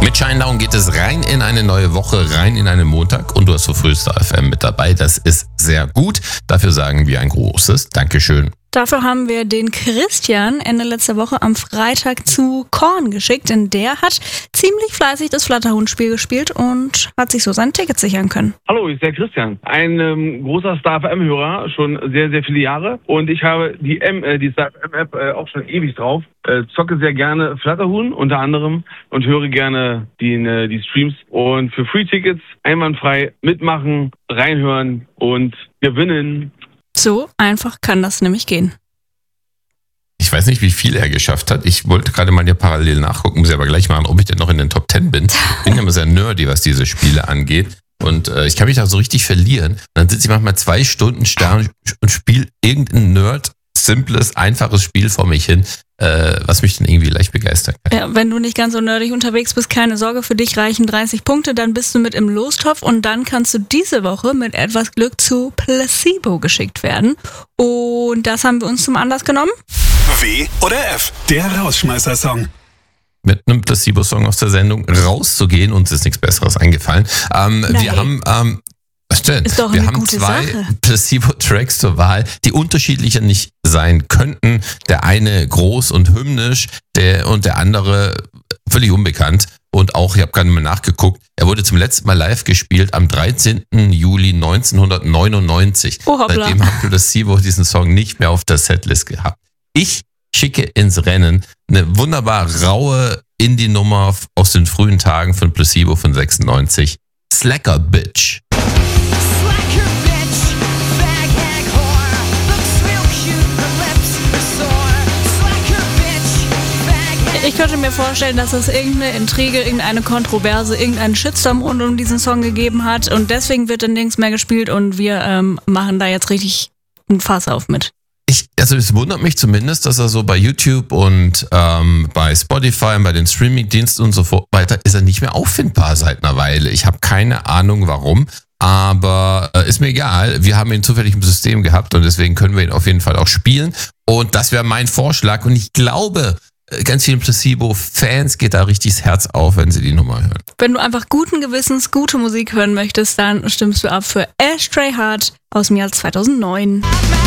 Mit Shinedown geht es rein in eine neue Woche, rein in einen Montag und du hast so Frühstar FM mit dabei. Das ist sehr gut. Dafür sagen wir ein großes Dankeschön. Dafür haben wir den Christian Ende letzter Woche am Freitag zu Korn geschickt, denn der hat ziemlich fleißig das Flatterhund-Spiel gespielt und hat sich so sein Ticket sichern können. Hallo, ich bin der Christian, ein großer Star FM-Hörer, schon sehr, sehr viele Jahre, und ich habe die Star FM-App auch schon ewig drauf. Zocke sehr gerne Flatterhuhn unter anderem und höre gerne die Streams, und für Free-Tickets einwandfrei mitmachen, reinhören und gewinnen. So einfach kann das nämlich gehen. Ich weiß nicht, wie viel er geschafft hat. Ich wollte gerade mal hier parallel nachgucken, muss ich aber gleich machen, ob ich denn noch in den Top 10 bin. Ich bin ja immer sehr nerdy, was diese Spiele angeht. Und ich kann mich da so richtig verlieren. Und dann sitze ich manchmal 2 Stunden da und spiele irgendein simples, einfaches Spiel vor mich hin, was mich dann irgendwie leicht begeistern kann. Ja, wenn du nicht ganz so nerdig unterwegs bist, keine Sorge, für dich reichen 30 Punkte, dann bist du mit im Lostopf und dann kannst du diese Woche mit etwas Glück zu Placebo geschickt werden. Und das haben wir uns zum Anlass genommen. W oder F, der Rausschmeißer-Song. Mit einem Placebo-Song aus der Sendung rauszugehen, uns ist nichts Besseres eingefallen. Wir haben ist doch wir eine haben gute 2 Sache. Placebo-Tracks zur Wahl, die unterschiedlicher nicht sein könnten. Der eine groß und hymnisch, und der andere völlig unbekannt. Und auch, ich habe gerade mal nachgeguckt, er wurde zum letzten Mal live gespielt am 13. Juli 1999. Oh, hoppla. Seitdem hat Placebo diesen Song nicht mehr auf der Setlist gehabt. Ich schicke ins Rennen eine wunderbar raue Indie-Nummer aus den frühen Tagen von Placebo von 96. Slacker Bitch. Ich könnte mir vorstellen, dass es irgendeine Intrige, irgendeine Kontroverse, irgendeinen Shitstorm rund um diesen Song gegeben hat und deswegen wird dann nirgends mehr gespielt und wir machen da jetzt richtig ein Fass auf mit. Es wundert mich zumindest, dass er so bei YouTube und bei Spotify und bei den Streaming-Diensten und so weiter ist er nicht mehr auffindbar seit einer Weile. Ich habe keine Ahnung warum, aber ist mir egal. Wir haben ihn zufällig im System gehabt und deswegen können wir ihn auf jeden Fall auch spielen. Und das wäre mein Vorschlag und ich glaube, ganz vielen Placebo-Fans geht da richtig das Herz auf, wenn sie die Nummer hören. Wenn du einfach guten Gewissens gute Musik hören möchtest, dann stimmst du ab für Ashtray Heart aus dem Jahr 2009.